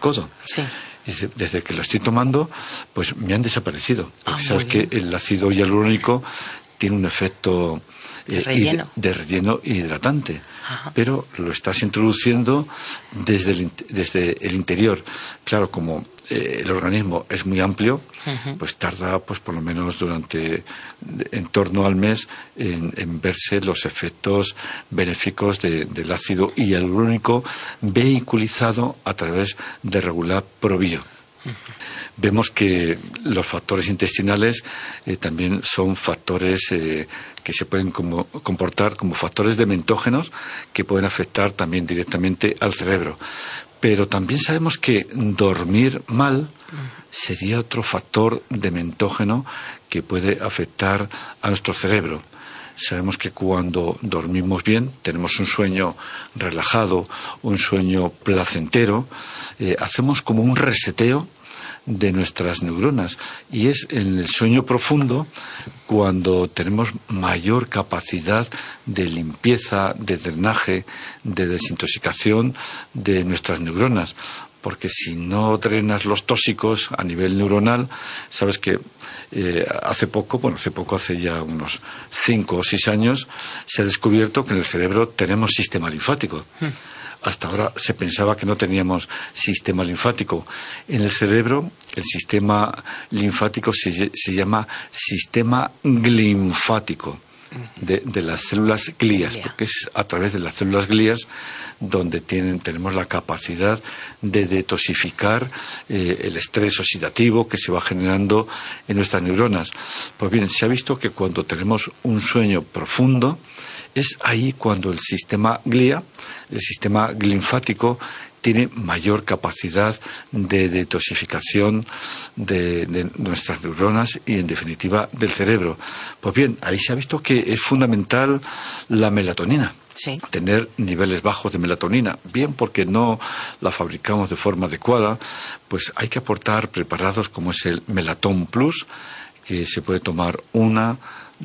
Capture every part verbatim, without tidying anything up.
codo. Sí. Dice, desde que lo estoy tomando, pues me han desaparecido. Porque Ah, sabes bien. que el ácido hialurónico tiene un efecto de eh, relleno. de, de relleno hidratante. Ajá. Pero lo estás introduciendo desde el, desde el interior. Claro, como eh, el organismo es muy amplio, uh-huh. pues tarda pues por lo menos durante en torno al mes en, en verse los efectos benéficos de, del ácido hialurónico vehiculizado a través de regular probio. Uh-huh. Vemos que los factores intestinales eh, también son factores eh, que se pueden como, comportar como factores dementógenos que pueden afectar también directamente al cerebro. Pero también sabemos que dormir mal sería otro factor dementógeno que puede afectar a nuestro cerebro. Sabemos que cuando dormimos bien, tenemos un sueño relajado, un sueño placentero, eh, hacemos como un reseteo de nuestras neuronas, y es en el sueño profundo cuando tenemos mayor capacidad de limpieza, de drenaje, de desintoxicación de nuestras neuronas, porque si no drenas los tóxicos a nivel neuronal, sabes que eh, hace poco, bueno, hace poco, hace ya unos cinco o seis años, se ha descubierto que en el cerebro tenemos sistema linfático. Mm. Hasta ahora se pensaba que no teníamos sistema linfático. En el cerebro, el sistema linfático se, se llama sistema glinfático de, de las células glías, porque es a través de las células glías donde tienen, tenemos la capacidad de detoxificar eh, el estrés oxidativo que se va generando en nuestras neuronas. Pues bien, se ha visto que cuando tenemos un sueño profundo, es ahí cuando el sistema glía, el sistema linfático, tiene mayor capacidad de detoxificación de, de nuestras neuronas y, en definitiva, del cerebro. Pues bien, ahí se ha visto que es fundamental la melatonina. Sí. Tener niveles bajos de melatonina, bien porque no la fabricamos de forma adecuada, pues hay que aportar preparados como es el Melatón Plus, que se puede tomar una,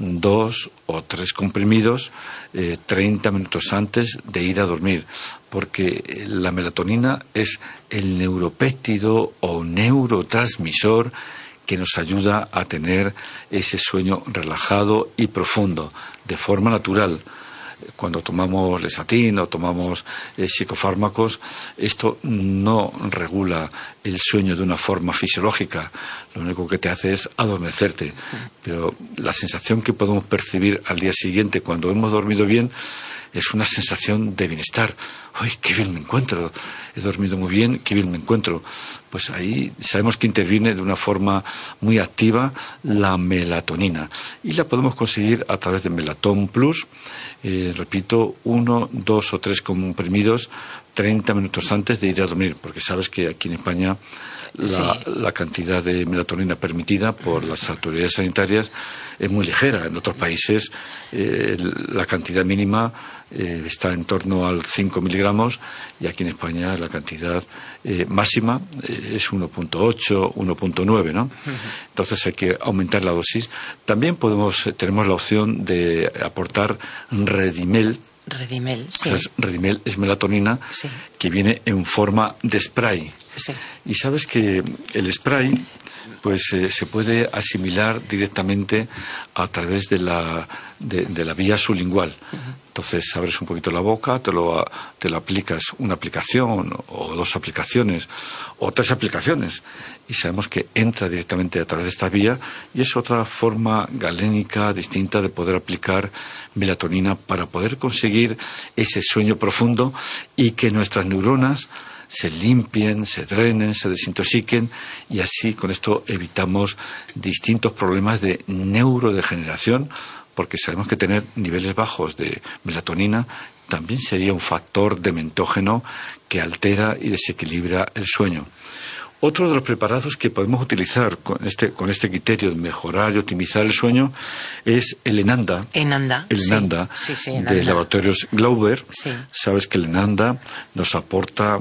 dos o tres comprimidos eh, treinta minutos antes de ir a dormir, porque la melatonina es el neuropéptido o neurotransmisor que nos ayuda a tener ese sueño relajado y profundo de forma natural. Cuando tomamos lesatin o tomamos eh, psicofármacos, esto no regula el sueño de una forma fisiológica. Lo único que te hace es adormecerte. Pero la sensación que podemos percibir al día siguiente cuando hemos dormido bien es una sensación de bienestar. ¡Ay, qué bien me encuentro! He dormido muy bien, qué bien me encuentro. Pues ahí sabemos que interviene de una forma muy activa la melatonina. Y la podemos conseguir a través de Melatón Plus. Eh, repito, uno, dos o tres comprimidos treinta minutos antes de ir a dormir, porque sabes que aquí en España la, sí. la cantidad de melatonina permitida por las autoridades sanitarias es muy ligera. En otros países eh, la cantidad mínima eh, está en torno al cinco miligramos y aquí en España la cantidad eh, máxima eh, es uno punto ocho, uno punto nueve, ¿no? Uh-huh. Entonces hay que aumentar la dosis. También podemos eh, tenemos la opción de aportar Redimel. Redimel, sí. Pues Redimel es melatonina, sí, que viene en forma de spray. Sí. Y sabes que el spray pues eh, se puede asimilar directamente a través de la de, de la vía sublingual. Uh-huh. Entonces abres un poquito la boca, te lo te lo aplicas una aplicación o dos aplicaciones o tres aplicaciones y sabemos que entra directamente a través de esta vía y es otra forma galénica distinta de poder aplicar melatonina para poder conseguir ese sueño profundo y que nuestras neuronas se limpien, se drenen, se desintoxiquen y así con esto evitamos distintos problemas de neurodegeneración, porque sabemos que tener niveles bajos de melatonina también sería un factor dementógeno que altera y desequilibra el sueño. Otro de los preparados que podemos utilizar con este, con este criterio de mejorar y optimizar el sueño es el Enanda. Enanda. El Enanda, sí, sí, sí, de Enanda. Laboratorios Glauber. Sí. Sabes que el Enanda nos aporta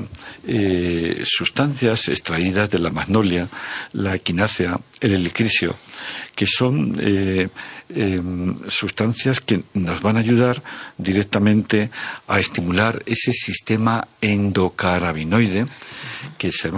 eh, sustancias extraídas de la magnolia, la equinácea, el helicrisio, que son eh, eh, sustancias que nos van a ayudar directamente a estimular ese sistema endocannabinoide que sabemos